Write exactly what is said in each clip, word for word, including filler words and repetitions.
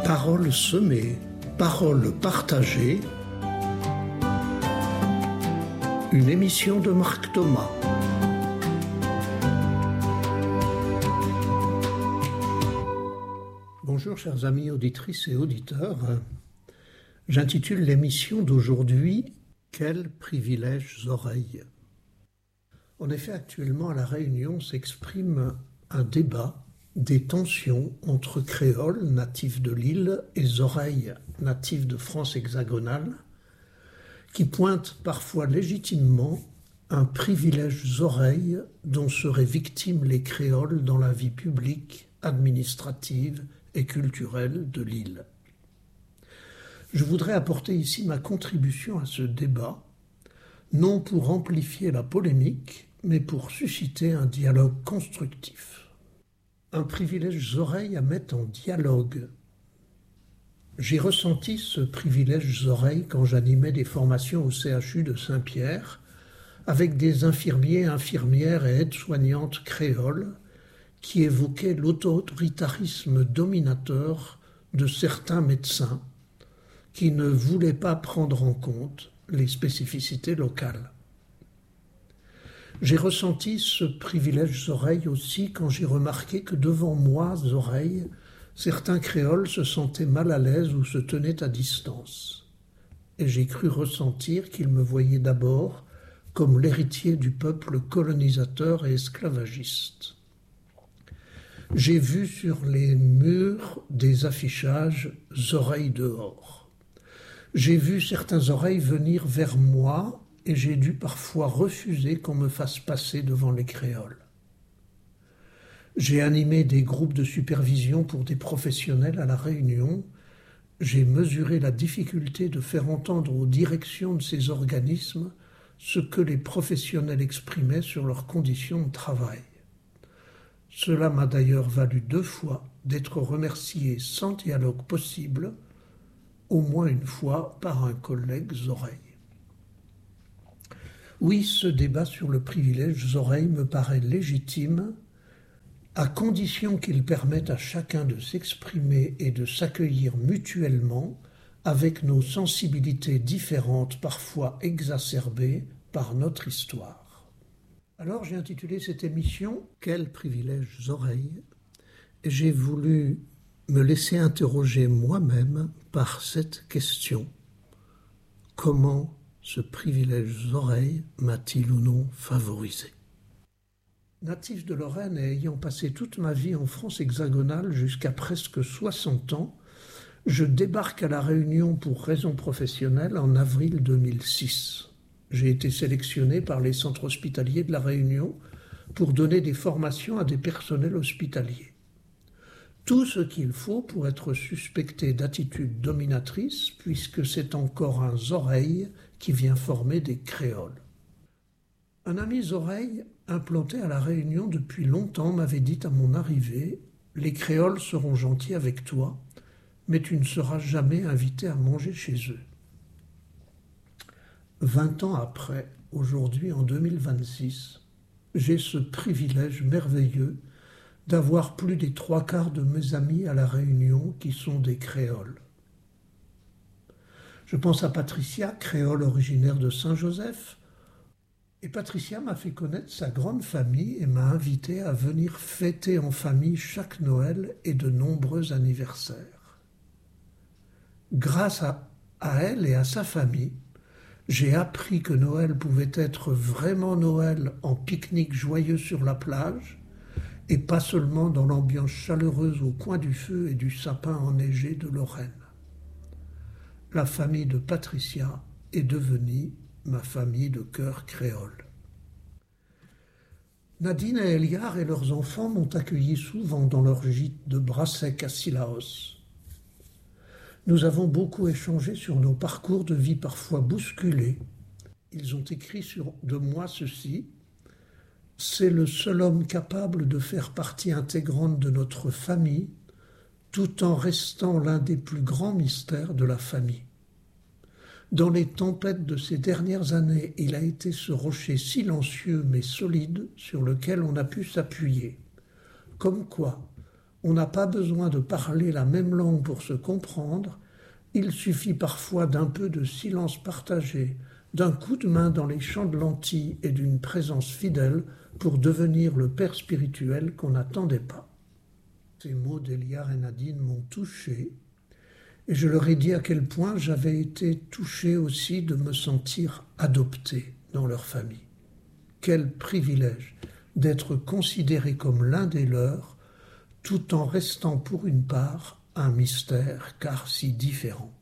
Paroles semées, paroles partagées. Une émission de Marc Thomas. Bonjour chers amis auditrices et auditeurs. J'intitule l'émission d'aujourd'hui « Quels privilèges oreilles ». En effet, actuellement à La Réunion s'exprime un débat, des tensions entre créoles natifs de l'île et oreilles natifs de France hexagonale, qui pointent parfois légitimement un privilège oreilles dont seraient victimes les créoles dans la vie publique, administrative et culturelle de l'île. Je voudrais apporter ici ma contribution à ce débat, non pour amplifier la polémique, mais pour susciter un dialogue constructif. Un privilège oreilles à mettre en dialogue. J'ai ressenti ce privilège oreilles quand j'animais des formations au C H U de Saint-Pierre avec des infirmiers, infirmières et aides-soignantes créoles qui évoquaient l'autoritarisme dominateur de certains médecins qui ne voulaient pas prendre en compte les spécificités locales. J'ai ressenti ce privilège oreilles aussi quand j'ai remarqué que devant moi, oreilles, certains créoles se sentaient mal à l'aise ou se tenaient à distance. Et j'ai cru ressentir qu'ils me voyaient d'abord comme l'héritier du peuple colonisateur et esclavagiste. J'ai vu sur les murs des affichages « oreilles dehors ». J'ai vu certains oreilles venir vers moi et j'ai dû parfois refuser qu'on me fasse passer devant les créoles. J'ai animé des groupes de supervision pour des professionnels à La Réunion. J'ai mesuré la difficulté de faire entendre aux directions de ces organismes ce que les professionnels exprimaient sur leurs conditions de travail. Cela m'a d'ailleurs valu deux fois d'être remercié sans dialogue possible, au moins une fois par un collègue oreille. Oui, ce débat sur le privilège oreille me paraît légitime, à condition qu'il permette à chacun de s'exprimer et de s'accueillir mutuellement avec nos sensibilités différentes, parfois exacerbées par notre histoire. Alors j'ai intitulé cette émission « Quels privilèges oreilles ?» et j'ai voulu me laisser interroger moi-même par cette question. Comment ce privilège oreilles m'a-t-il ou non favorisé ? Natif de Lorraine et ayant passé toute ma vie en France hexagonale jusqu'à presque soixante ans, je débarque à La Réunion pour raisons professionnelles en avril deux mille six. J'ai été sélectionné par les centres hospitaliers de La Réunion pour donner des formations à des personnels hospitaliers. Tout ce qu'il faut pour être suspecté d'attitude dominatrice, puisque c'est encore un oreille qui vient former des créoles. Un ami oreille, implanté à La Réunion depuis longtemps, m'avait dit à mon arrivée « Les créoles seront gentils avec toi, mais tu ne seras jamais invité à manger chez eux. » Vingt ans après, aujourd'hui en deux mille vingt-six, j'ai ce privilège merveilleux d'avoir plus des trois quarts de mes amis à La Réunion qui sont des créoles. Je pense à Patricia, créole originaire de Saint-Joseph, et Patricia m'a fait connaître sa grande famille et m'a invité à venir fêter en famille chaque Noël et de nombreux anniversaires. Grâce à, à elle et à sa famille, j'ai appris que Noël pouvait être vraiment Noël en pique-nique joyeux sur la plage, et pas seulement dans l'ambiance chaleureuse au coin du feu et du sapin enneigé de Lorraine. La famille de Patricia est devenue ma famille de cœur créole. Nadine et Eliar et leurs enfants m'ont accueilli souvent dans leur gîte de Brassec à Sillaos. Nous avons beaucoup échangé sur nos parcours de vie parfois bousculés. Ils ont écrit sur de moi ceci. C'est le seul homme capable de faire partie intégrante de notre famille, tout en restant l'un des plus grands mystères de la famille. Dans les tempêtes de ces dernières années, il a été ce rocher silencieux mais solide sur lequel on a pu s'appuyer. Comme quoi, On n'a pas besoin de parler la même langue pour se comprendre, il suffit parfois d'un peu de silence partagé, d'un coup de main dans les champs de lentilles et d'une présence fidèle pour devenir le père spirituel qu'on n'attendait pas. Ces mots d'Eliar et Nadine m'ont touché, et je leur ai dit à quel point j'avais été touché aussi de me sentir adopté dans leur famille. Quel privilège d'être considéré comme l'un des leurs, tout en restant pour une part un mystère, car si différent.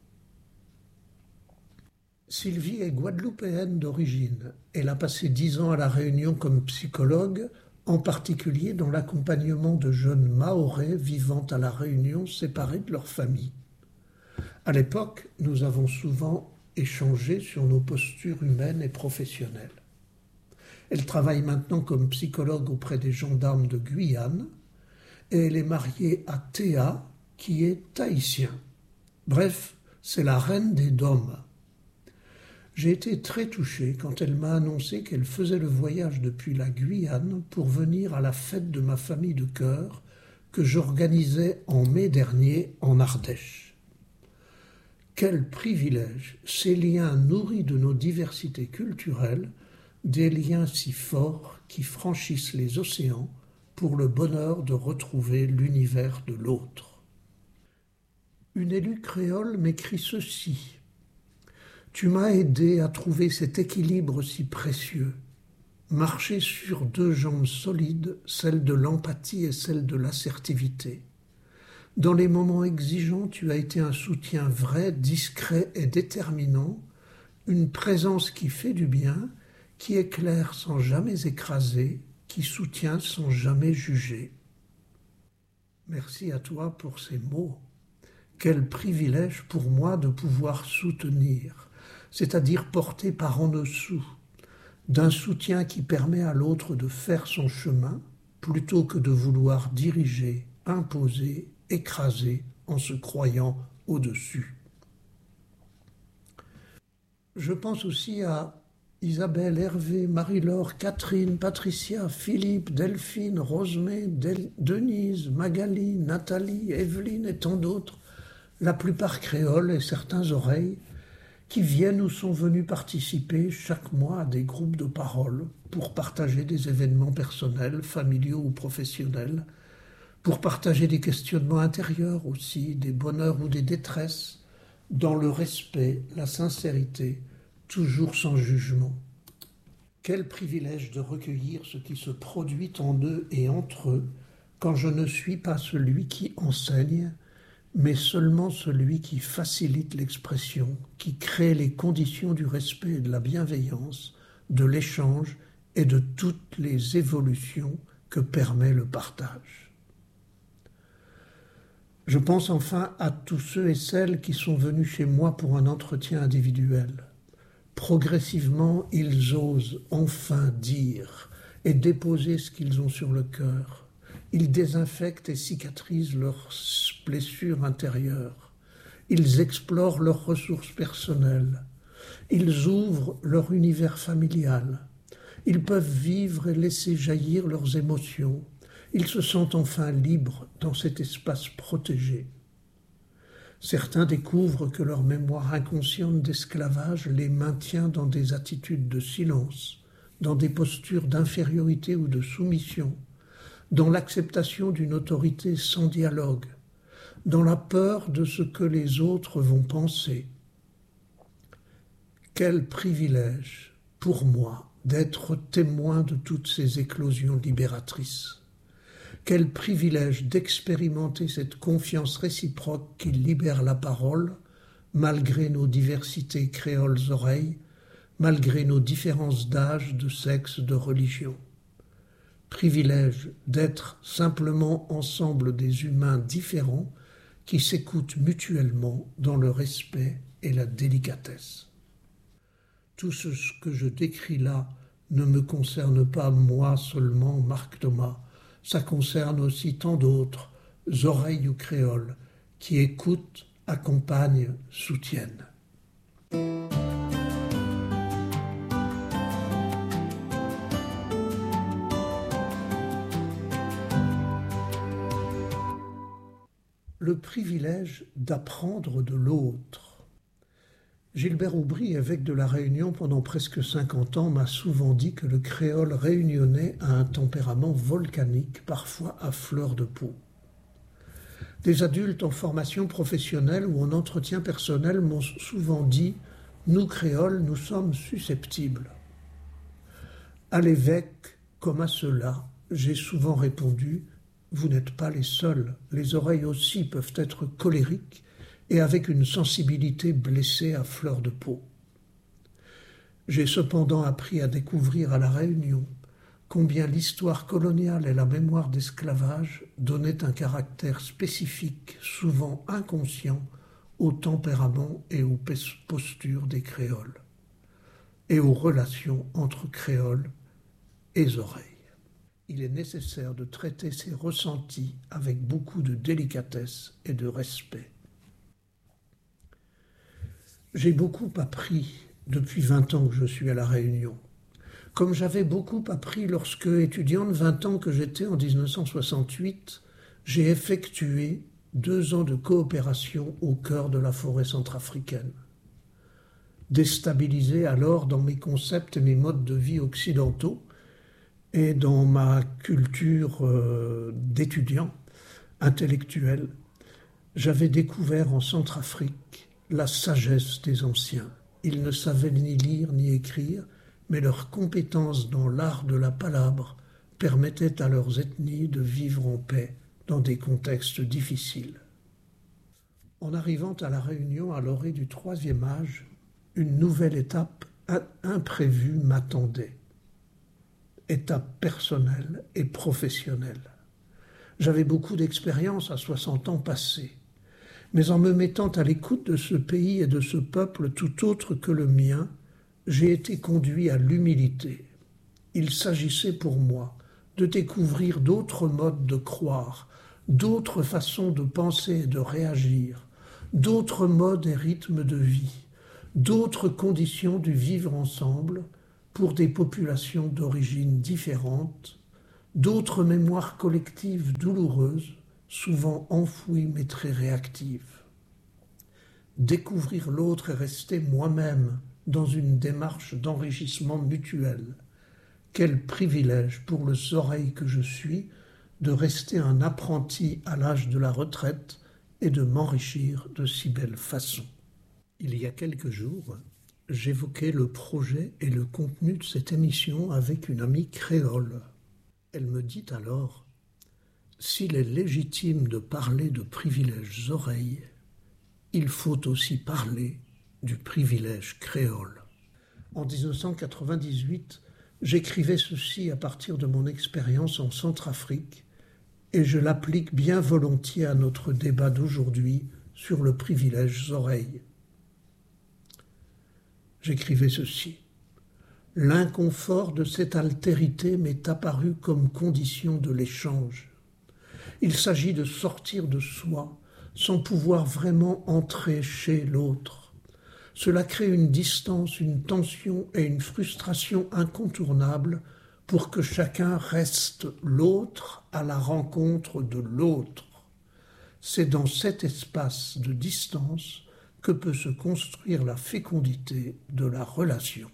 Sylvie est guadeloupéenne d'origine. Elle a passé dix ans à La Réunion comme psychologue, en particulier dans l'accompagnement de jeunes Mahorais vivant à La Réunion séparés de leur famille. À l'époque, nous avons souvent échangé sur nos postures humaines et professionnelles. Elle travaille maintenant comme psychologue auprès des gendarmes de Guyane et elle est mariée à Théa, qui est tahitien. Bref, c'est la reine des dômes. J'ai été très touché quand elle m'a annoncé qu'elle faisait le voyage depuis la Guyane pour venir à la fête de ma famille de cœur que j'organisais en mai dernier en Ardèche. Quel privilège, ces liens nourris de nos diversités culturelles, des liens si forts qui franchissent les océans pour le bonheur de retrouver l'univers de l'autre. Une élue créole m'écrit ceci. « Tu m'as aidé à trouver cet équilibre si précieux. Marcher sur deux jambes solides, celle de l'empathie et celle de l'assertivité. Dans les moments exigeants, tu as été un soutien vrai, discret et déterminant, une présence qui fait du bien, qui éclaire sans jamais écraser, qui soutient sans jamais juger. » Merci à toi pour ces mots. Quel privilège pour moi de pouvoir soutenir, c'est-à-dire porter par en dessous, d'un soutien qui permet à l'autre de faire son chemin, plutôt que de vouloir diriger, imposer, écraser en se croyant au-dessus. Je pense aussi à Isabelle, Hervé, Marie-Laure, Catherine, Patricia, Philippe, Delphine, Rosemée, Del- Denise, Magali, Nathalie, Evelyne et tant d'autres, la plupart créoles et certains oreilles, qui viennent ou sont venus participer chaque mois à des groupes de parole pour partager des événements personnels, familiaux ou professionnels, pour partager des questionnements intérieurs aussi, des bonheurs ou des détresses, dans le respect, la sincérité, toujours sans jugement. Quel privilège de recueillir ce qui se produit en eux et entre eux, quand je ne suis pas celui qui enseigne, mais seulement celui qui facilite l'expression, qui crée les conditions du respect et de la bienveillance, de l'échange et de toutes les évolutions que permet le partage. Je pense enfin à tous ceux et celles qui sont venus chez moi pour un entretien individuel. Progressivement, ils osent enfin dire et déposer ce qu'ils ont sur le cœur. Ils désinfectent et cicatrisent leurs blessures intérieures. Ils explorent leurs ressources personnelles. Ils ouvrent leur univers familial. Ils peuvent vivre et laisser jaillir leurs émotions. Ils se sentent enfin libres dans cet espace protégé. Certains découvrent que leur mémoire inconsciente d'esclavage les maintient dans des attitudes de silence, dans des postures d'infériorité ou de soumission, dans l'acceptation d'une autorité sans dialogue, dans la peur de ce que les autres vont penser. Quel privilège pour moi d'être témoin de toutes ces éclosions libératrices. Quel privilège d'expérimenter cette confiance réciproque qui libère la parole, malgré nos diversités créoles oreilles, malgré nos différences d'âge, de sexe, de religion. Privilège d'être simplement ensemble des humains différents qui s'écoutent mutuellement dans le respect et la délicatesse. Tout ce que je décris là ne me concerne pas moi seulement, Marc Thomas. Ça concerne aussi tant d'autres, oreilles ou créoles, qui écoutent, accompagnent, soutiennent. le privilège d'apprendre de l'autre. Gilbert Aubry, évêque de La Réunion pendant presque cinquante ans, m'a souvent dit que le créole réunionnais a un tempérament volcanique, parfois à fleur de peau. Des adultes en formation professionnelle ou en entretien personnel m'ont souvent dit « Nous, créoles, nous sommes susceptibles ». À l'évêque, comme à ceux-là, j'ai souvent répondu « Vous n'êtes pas les seuls, les oreilles aussi peuvent être colériques et avec une sensibilité blessée à fleur de peau. » J'ai cependant appris à découvrir à La Réunion combien l'histoire coloniale et la mémoire d'esclavage donnaient un caractère spécifique, souvent inconscient, au tempérament et aux postures des créoles, et aux relations entre créoles et oreilles. Il est nécessaire de traiter ces ressentis avec beaucoup de délicatesse et de respect. J'ai beaucoup appris depuis vingt ans que je suis à La Réunion. Comme j'avais beaucoup appris lorsque, étudiant de vingt ans que j'étais en dix-neuf cent soixante-huit, j'ai effectué deux ans de coopération au cœur de la forêt centrafricaine. Déstabilisé alors dans mes concepts et mes modes de vie occidentaux et dans ma culture euh, d'étudiant intellectuel, j'avais découvert en Centrafrique la sagesse des anciens. Ils ne savaient ni lire ni écrire, mais leur compétence dans l'art de la palabre permettait à leurs ethnies de vivre en paix dans des contextes difficiles. En arrivant à La Réunion à l'orée du troisième âge, une nouvelle étape imprévue m'attendait. Étape personnelle et professionnelle. J'avais beaucoup d'expérience à soixante ans passés, mais en me mettant à l'écoute de ce pays et de ce peuple tout autre que le mien, j'ai été conduit à l'humilité. Il s'agissait pour moi de découvrir d'autres modes de croire, d'autres façons de penser et de réagir, d'autres modes et rythmes de vie, d'autres conditions du vivre ensemble pour des populations d'origines différentes, d'autres mémoires collectives douloureuses, souvent enfouies mais très réactives. Découvrir l'autre et rester moi-même dans une démarche d'enrichissement mutuel. Quel privilège pour les oreilles que je suis de rester un apprenti à l'âge de la retraite et de m'enrichir de si belle façon. Il y a quelques jours, j'évoquais le projet et le contenu de cette émission avec une amie créole. Elle me dit alors « S'il est légitime de parler de privilèges oreilles, il faut aussi parler du privilège créole. » En dix-neuf cent quatre-vingt-dix-huit, j'écrivais ceci à partir de mon expérience en Centrafrique et je l'applique bien volontiers à notre débat d'aujourd'hui sur le privilège oreilles. J'écrivais ceci. « L'inconfort de cette altérité m'est apparu comme condition de l'échange. Il s'agit de sortir de soi sans pouvoir vraiment entrer chez l'autre. Cela crée une distance, une tension et une frustration incontournables pour que chacun reste l'autre à la rencontre de l'autre. C'est dans cet espace de distance que peut se construire la fécondité de la relation.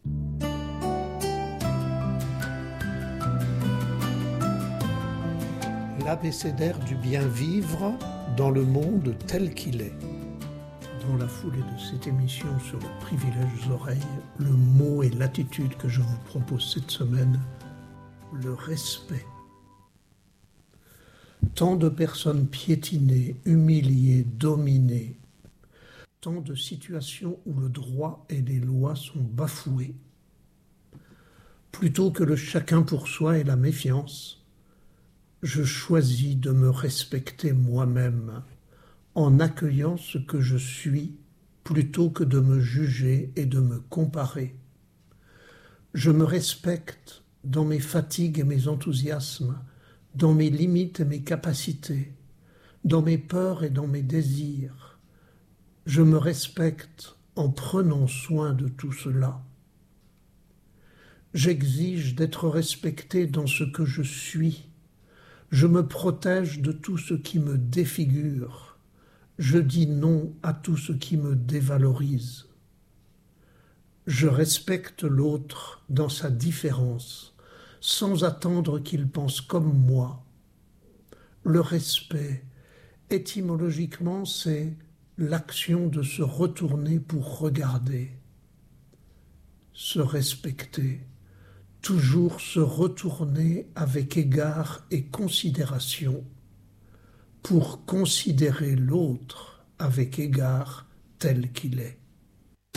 L'abécédaire du bien vivre dans le monde tel qu'il est. Dans la foulée de cette émission sur le privilège oreilles, le mot et l'attitude que je vous propose cette semaine, le respect. Tant de personnes piétinées, humiliées, dominées, tant de situations où le droit et les lois sont bafoués. Plutôt que le chacun pour soi et la méfiance, je choisis de me respecter moi-même en accueillant ce que je suis plutôt que de me juger et de me comparer. Je me respecte dans mes fatigues et mes enthousiasmes, dans mes limites et mes capacités, dans mes peurs et dans mes désirs. Je me respecte en prenant soin de tout cela. J'exige d'être respecté dans ce que je suis. Je me protège de tout ce qui me défigure. Je dis non à tout ce qui me dévalorise. Je respecte l'autre dans sa différence, sans attendre qu'il pense comme moi. Le respect, étymologiquement, c'est l'action de se retourner pour regarder. Se respecter, toujours se retourner avec égard et considération, pour considérer l'autre avec égard tel qu'il est.